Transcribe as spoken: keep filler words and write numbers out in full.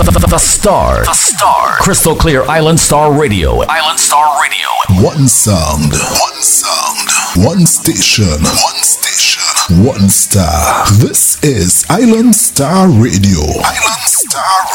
The Star. The Star. Crystal Clear Island Star Radio. Island Star Radio. One sound. One sound. One station. One station. One star. This is Island Star Radio. Island Star